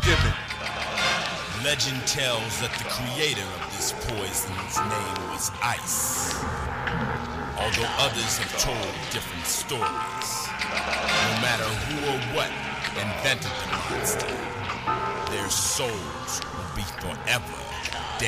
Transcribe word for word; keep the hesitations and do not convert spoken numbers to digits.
Thanksgiving. Legend tells that the creator of this poison's name was Ice. Although others have told different stories. No matter who or what invented the monster, their souls will be forever